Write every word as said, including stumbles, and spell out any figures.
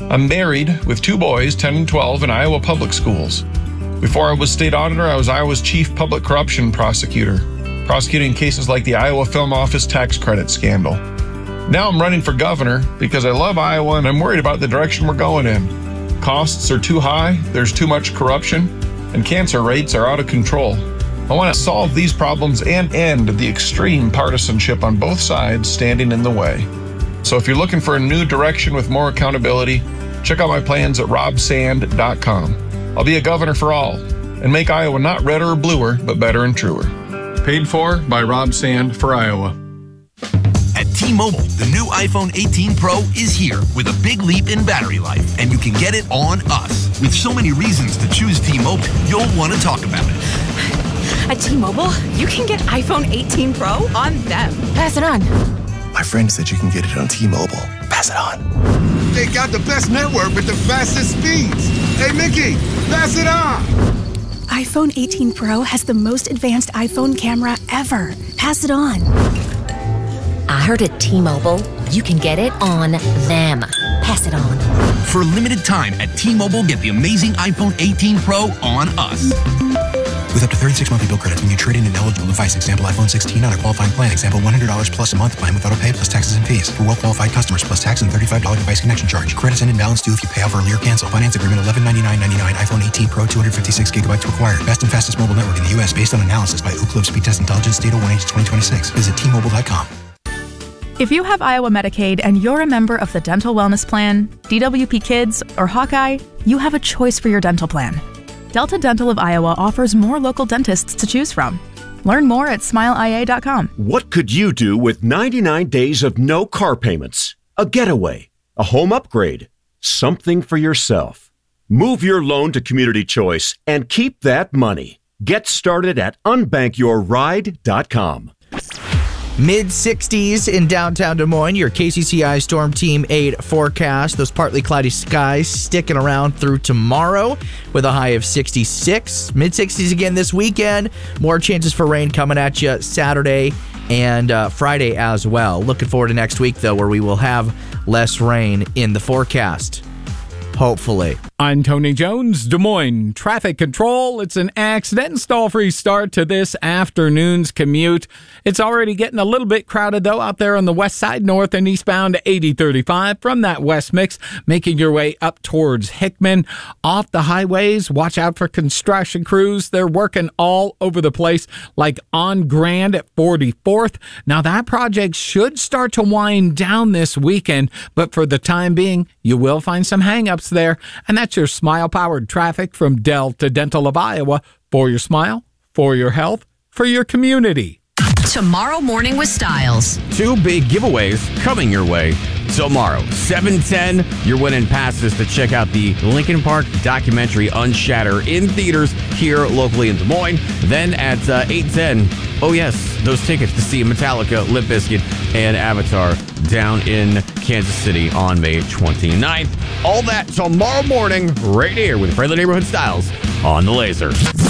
I'm married with two boys, ten and twelve, in Iowa public schools. Before I was state auditor, I was Iowa's chief public corruption prosecutor, prosecuting cases like the Iowa Film Office tax credit scandal. Now I'm running for governor because I love Iowa and I'm worried about the direction we're going in. Costs are too high, there's too much corruption, and cancer rates are out of control. I want to solve these problems and end the extreme partisanship on both sides standing in the way. So if you're looking for a new direction with more accountability, check out my plans at rob sand dot com. I'll be a governor for all and make Iowa not redder or bluer, but better and truer. Paid for by Rob Sand for Iowa. At T-Mobile, the new iPhone eighteen Pro is here with a big leap in battery life, and you can get it on us. With so many reasons to choose T-Mobile, you'll want to talk about it. At T-Mobile, you can get iPhone eighteen Pro on them. Pass it on. My friend said you can get it on T-Mobile. Pass it on. They got the best network with the fastest speeds. Hey, Mickey, pass it on. iPhone eighteen Pro has the most advanced iPhone camera ever. Pass it on. I heard at T-Mobile, you can get it on them. Pass it on. For a limited time at T-Mobile, get the amazing iPhone eighteen Pro on us. With up to thirty-six monthly bill credits when you trade in an eligible device. Example iPhone sixteen on a qualifying plan. Example one hundred dollars plus a month plan with auto pay plus taxes and fees. For well-qualified customers plus tax and thirty-five dollars device connection charge. Credits and imbalance due if you pay off early or cancel. Finance agreement eleven ninety-nine ninety-nine. iPhone eighteen Pro two hundred fifty-six gigabytes required. Best and fastest mobile network in the U S based on analysis by Ookla Speed Test Intelligence Data one H twenty twenty-six. Visit T Mobile dot com. If you have Iowa Medicaid and you're a member of the Dental Wellness Plan, D W P Kids, or Hawkeye, you have a choice for your dental plan. Delta Dental of Iowa offers more local dentists to choose from. Learn more at smile I A dot com. What could you do with ninety-nine days of no car payments? A getaway, a home upgrade, something for yourself. Move your loan to Community Choice and keep that money. Get started at unbank your ride dot com. mid sixties in downtown Des Moines. Your K C C I Storm Team eight forecast. Those partly cloudy skies sticking around through tomorrow with a high of sixty-six. mid sixties again this weekend. More chances for rain coming at you Saturday and uh, Friday as well. Looking forward to next week, though, where we will have less rain in the forecast. Hopefully. I'm Tony Jones, Des Moines Traffic Control. It's an accident and stall-free start to this afternoon's commute. It's already getting a little bit crowded, though, out there on the west side, north and eastbound to eighty thirty-five from that west mix, making your way up towards Hickman. Off the highways, watch out for construction crews. They're working all over the place, like on Grand at forty-fourth. Now, that project should start to wind down this weekend, but for the time being, you will find some hang-ups there, and that's your smile-powered traffic from Delta Dental of Iowa. For your smile, for your health, for your community. Tomorrow Morning with Styles. Two big giveaways coming your way tomorrow. seven ten, you're winning passes to check out the Linkin Park documentary Unshatter in theaters here locally in Des Moines. Then at uh, eight ten, oh yes, those tickets to see Metallica, Limp Bizkit, and Avatar down in Kansas City on May twenty-ninth. All that tomorrow morning right here with Friendly Neighborhood Styles on The Laser.